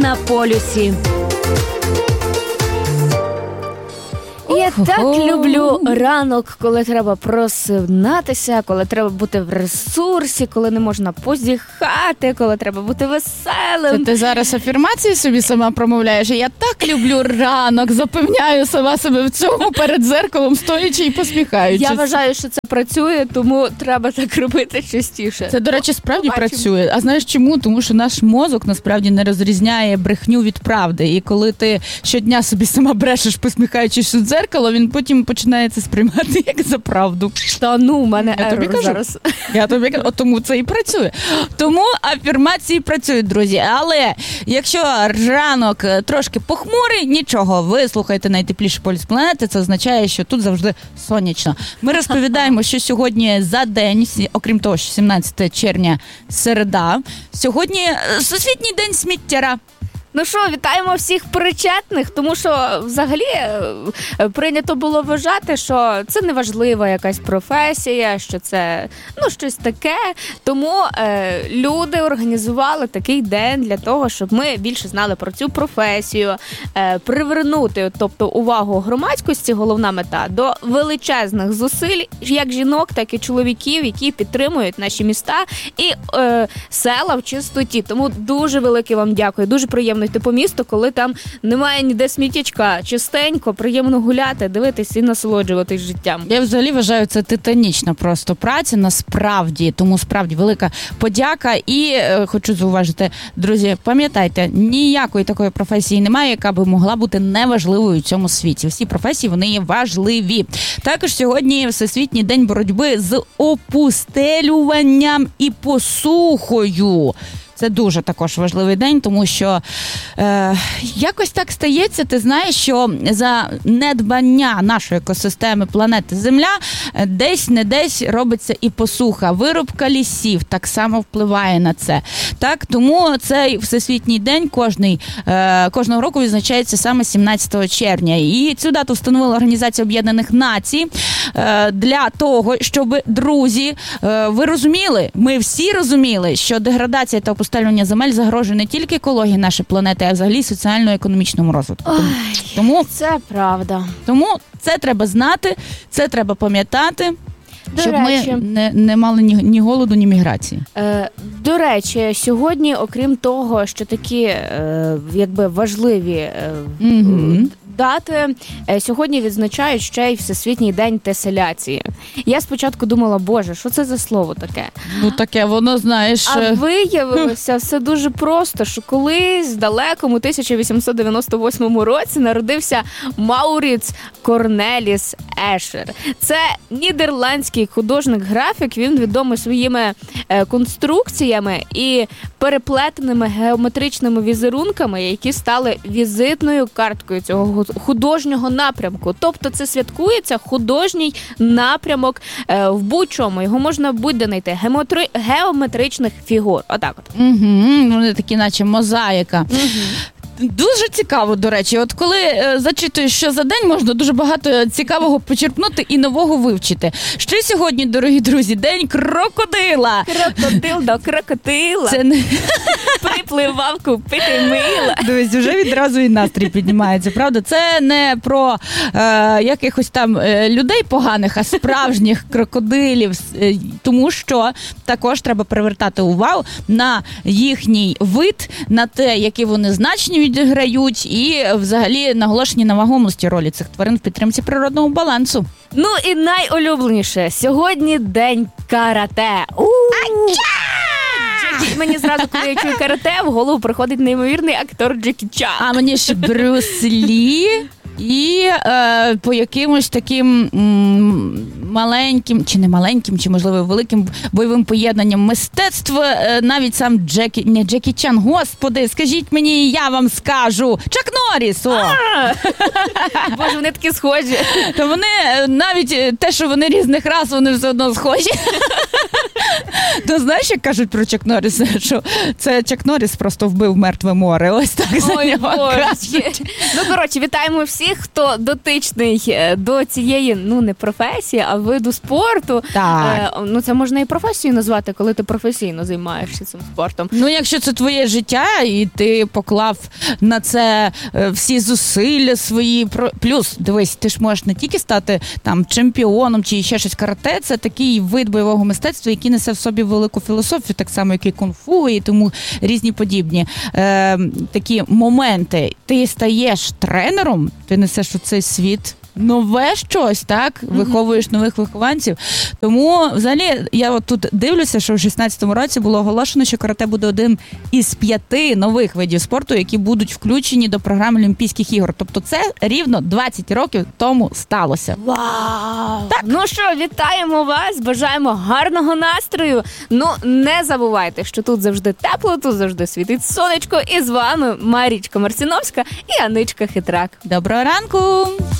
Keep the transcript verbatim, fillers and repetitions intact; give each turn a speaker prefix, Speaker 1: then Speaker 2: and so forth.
Speaker 1: на полюсі. Я так люблю ранок, коли треба просинатися, коли треба бути в ресурсі, коли не можна позіхати, коли треба бути веселим.
Speaker 2: То ти зараз афірмації собі сама промовляєш. Я так люблю ранок, запевняю сама себе в цьому перед дзеркалом, стоячи і посміхаючись.
Speaker 1: Я вважаю, що це працює, тому треба так робити частіше.
Speaker 2: Це, до речі, справді
Speaker 1: Побачимо.
Speaker 2: працює. А знаєш чому? Тому що наш мозок насправді не розрізняє брехню від правди. І коли ти щодня собі сама брешеш, посміхаючись у дзеркало, він потім починає це сприймати як за правду.
Speaker 1: Та ну, у мене
Speaker 2: Я тобі
Speaker 1: ерор
Speaker 2: кажу.
Speaker 1: зараз.
Speaker 2: Я тобі кажу, от тому це і працює. Тому афірмації працюють, друзі. Але якщо ранок трошки похмурий, нічого, ви слухаєте найтепліший полюс планети, це означає, що тут завжди сонячно. Ми розповідаємо, що сьогодні за день, окрім того, що сімнадцяте червня, середа, сьогодні Всесвітній день сміттяра.
Speaker 1: Ну що, вітаємо всіх причетних, тому що взагалі е, прийнято було вважати, що це неважлива якась професія, що це ну щось таке. Тому е, люди організували такий день для того, щоб ми більше знали про цю професію, е, привернути, тобто увагу громадськості, головна мета, до величезних зусиль, як жінок, так і чоловіків, які підтримують наші міста і е, села в чистоті. Тому дуже велике вам дякую, дуже приємно йти по місту, коли там немає ніде сміттячка, чистенько, приємно гуляти, дивитись і насолоджуватись життям.
Speaker 2: Я взагалі вважаю, це титанічна просто праця, насправді, тому справді велика подяка. І е, хочу зауважити, друзі, пам'ятайте, ніякої такої професії немає, яка би могла бути неважливою в цьому світі. Всі професії, вони є важливі. Також сьогодні Всесвітній день боротьби з опустелюванням і посухою. Це дуже також важливий день, тому що е, якось так стається, ти знаєш, що за недбання нашої екосистеми планети Земля десь не десь робиться і посуха. Вирубка лісів так само впливає на це. Так, тому цей Всесвітній день кожний, е, кожного року відзначається саме сімнадцятого червня. І цю дату встановила Організація Об'єднаних Націй е, для того, щоб, друзі, е, ви розуміли, ми всі розуміли, що деградація та опустелювання земель загрожує не тільки екології нашої планети, а взагалі соціально-економічному розвитку.
Speaker 1: Ой,
Speaker 2: тому,
Speaker 1: це правда.
Speaker 2: тому це треба знати, це треба пам'ятати,
Speaker 1: До
Speaker 2: щоб
Speaker 1: речі,
Speaker 2: ми не, не мали ні, ні голоду, ні міграції.
Speaker 1: Е, до речі, сьогодні, окрім того, що такі е, якби важливі е,
Speaker 2: Угу.
Speaker 1: дати, е, сьогодні відзначають ще й Всесвітній день теселяції. Я спочатку думала, боже, що це за слово таке?
Speaker 2: Ну таке, воно, знаєш...
Speaker 1: А виявилося все дуже просто, що колись в далекому тисяча вісімсот дев'яносто восьмому році народився Мауріц Корнеліс Ешер. Це нідерландський художник-графік, він відомий своїми е, конструкціями і переплетеними геометричними візерунками, які стали візитною карткою цього художнього напрямку. Тобто це святкується художній напрямок е, в будь-чому. Його можна будь-де знайти. Геометри... Геометричних фігур. Отак от.
Speaker 2: Угу, вони такі, наче мозаїка.
Speaker 1: Угу.
Speaker 2: Дуже цікаво, до речі. От коли е, зачитуєш, що за день, можна дуже багато цікавого почерпнути і нового вивчити. Ще сьогодні, дорогі друзі, день крокодила.
Speaker 1: Крокодил до крокодила.
Speaker 2: Це не...
Speaker 1: Припливав купити мила.
Speaker 2: Дивись, вже відразу і настрій піднімається, правда? Це не про е, якихось там е, людей поганих, а справжніх крокодилів. Е, тому що також треба привертати увагу на їхній вид, на те, які вони значні відіграють, і взагалі наголошені на вагомості ролі цих тварин в підтримці природного балансу.
Speaker 1: Ну і найулюбленіше. Сьогодні день карате. Джекі, мені зразу, коли я чую карате, в голову приходить неймовірний актор Джекі Чан.
Speaker 2: А мені ще Брюс Лі і е, по якимось таким м, маленьким, чи не маленьким, чи, можливо, великим бойовим поєднанням мистецтв, е, навіть сам Джекі, не Джекі Чан, господи, скажіть мені, я вам скажу, Чак Норріс, о!
Speaker 1: Боже, вони такі схожі.
Speaker 2: То вони, навіть те, що вони різних рас, вони все одно схожі. Ну, знаєш, як кажуть про Чак Норріса, що це Чак Норріс просто вбив мертве море. Ось так за
Speaker 1: Ой,
Speaker 2: нього
Speaker 1: Божечки.
Speaker 2: кажуть.
Speaker 1: Ну, коротше, вітаємо всіх, хто дотичний е, до цієї, ну, не професії, а виду спорту.
Speaker 2: Так.
Speaker 1: Е, ну, це можна і професією назвати, коли ти професійно займаєшся цим спортом.
Speaker 2: Ну, якщо це твоє життя, і ти поклав на це е, всі зусилля свої, про- плюс, дивись, ти ж можеш не тільки стати там чемпіоном чи ще щось, карате, це такий вид бойового мистецтва, який несе в собі велику філософію, так само, як і кунг-фу, і тому різні подібні е, такі моменти. Ти стаєш тренером, ти несеш у цей світ нове щось, так? Виховуєш нових вихованців. Тому, взагалі, я от тут дивлюся, що в шістнадцятому році було оголошено, що карате буде один із п'яти нових видів спорту, які будуть включені до програми Олімпійських ігор. Тобто це рівно двадцять років тому сталося.
Speaker 1: Вау! Так. Ну що, вітаємо вас, бажаємо гарного настрою. Ну, не забувайте, що тут завжди тепло, тут завжди світить сонечко. І з вами Марічка Марціновська і Аничка Хитрак.
Speaker 2: Доброго ранку!